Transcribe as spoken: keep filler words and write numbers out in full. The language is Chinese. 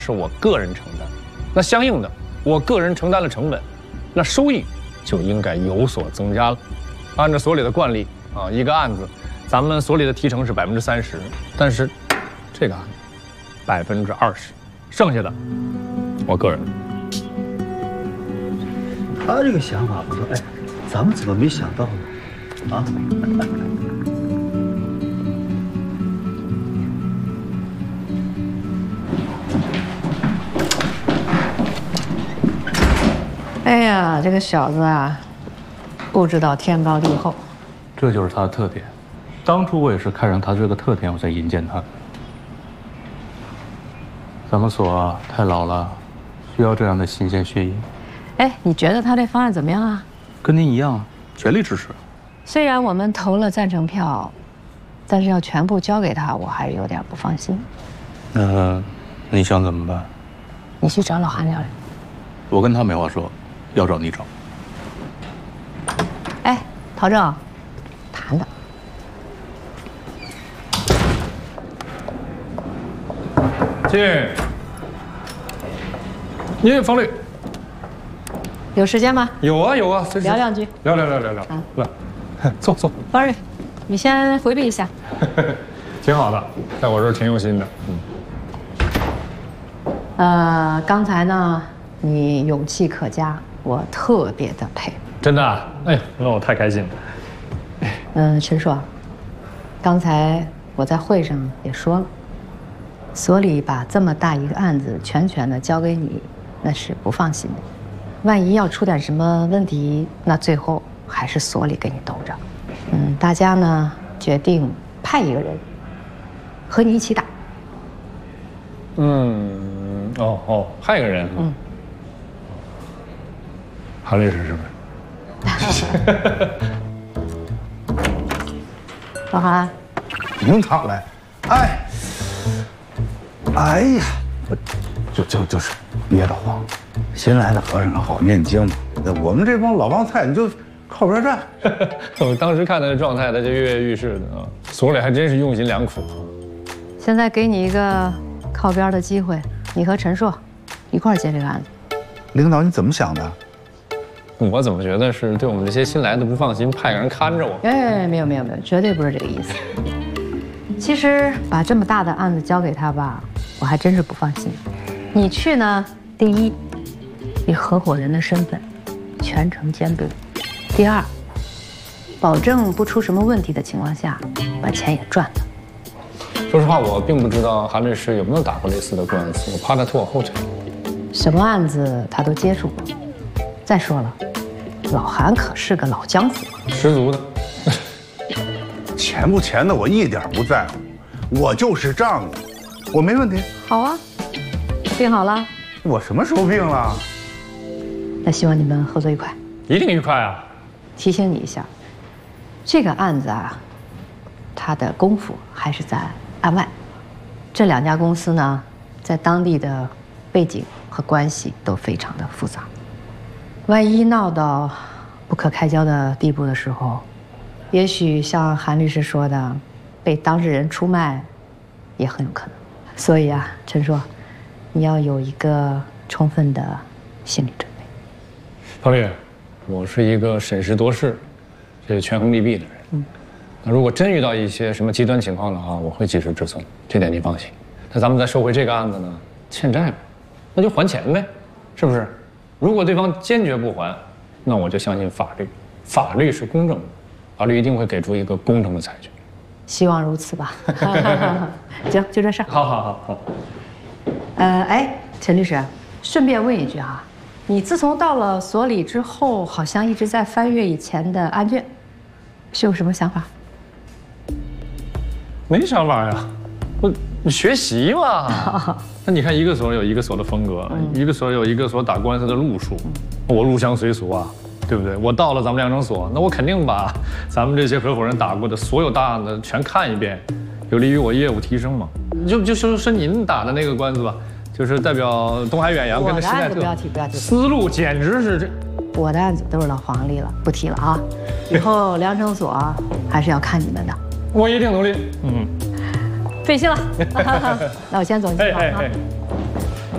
是我个人承担，那相应的，我个人承担了成本，那收益就应该有所增加了。按照所里的惯例啊，一个案子，咱们所里的提成是百分之三十，但是这个案子百分之二十，剩下的我个人。 他这个想法不错，哎，咱们怎么没想到呢？啊？ 哎呀，这个小子啊，不知道天高地厚。 这就是他的特点。当初我也是看上他这个特点，我才引荐他。咱们所啊太老了，需要这样的新鲜血液。 哎，你觉得他这方案怎么样啊？ 跟您一样，全力支持。 虽然我们投了赞成票，但是要全部交给他，我还是有点不放心。 那你想怎么办？ 你去找老韩聊聊。 我跟他没话说，要找你找。 哎，陶正，谈谈。 进。您方律。 有时间吗？ 有啊有啊， 聊两句。 聊聊聊聊聊。啊，来，坐坐。 方律，你先回避一下。 挺好的，在我这儿挺用心的。 嗯。呃，刚才呢，你勇气可嘉，我特别的佩服。 真的啊？哎呀，那我太开心了。 嗯，陈硕，刚才我在会上也说了，所里把这么大一个案子全权的交给你，那是不放心的。万一要出点什么问题，那最后还是所里给你兜着。嗯，大家呢决定派一个人和你一起打。 嗯，哦哦，派一个人。嗯。韩律师是不是？ 老韩， 您躺来。哎，哎呀，我就就就是憋得慌。新来的和尚好念经嘛，我们这帮老帮菜，你就靠边站。 我当时看他的状态，他就跃跃欲试的啊，所里还真是用心良苦。 现在给你一个靠边的机会，你和陈硕一块儿接这个案子。 领导，你怎么想的？ 我怎么觉得是对我们这些新来的不放心，派个人看着我？ 哎，没有没有没有，绝对不是这个意思。其实把这么大的案子交给他吧，我还真是不放心。你去呢，第一，以合伙人的身份，全程监督；第二，保证不出什么问题的情况下，把钱也赚了。 说实话，我并不知道韩律师有没有打过类似的官司，我怕他拖我后腿。 什么案子他都接触过。再说了，老韩可是个老江湖， 十足的。 钱不钱的我一点不在乎，我就是仗义，我没问题。 好啊，病好了？ 我什么时候病了？ 那希望你们合作愉快。 一定愉快啊！ 提醒你一下，这个案子啊，它的功夫还是在案外。这两家公司呢，在当地的背景和关系都非常的复杂。万一闹到不可开交的地步的时候，也许像韩律师说的，被当事人出卖，也很有可能。所以啊，陈硕，你要有一个充分的心理准备。 方律，我是一个审时度势、这个权衡利弊的人。嗯，那如果真遇到一些什么极端情况的话，我会及时止损，这点您放心。那咱们再说回这个案子呢，欠债嘛，那就还钱呗，是不是？如果对方坚决不还，那我就相信法律，法律是公正的，法律一定会给出一个公正的裁决。 希望如此吧。行，就这事儿。 好好好好。 呃，哎，陈律师，顺便问一句啊，你自从到了所里之后，好像一直在翻阅以前的案卷，是有什么想法？ 没想法呀，我学习嘛。那你看，一个所有一个所的风格，嗯、一个所有一个所打官司的路数，嗯、我入乡随俗啊，对不对？我到了咱们量证所，那我肯定把咱们这些合伙人打过的所有大案子全看一遍，有利于我业务提升嘛。就就说说您打的那个官司吧，就是代表东海远洋跟那时代特， 不要提不要提， 思路简直是这。 我的案子都是老黄历了，不提了啊。以后量证所还是要看你们的。 我一定努力。嗯。 费心了。那我先走，你走啊。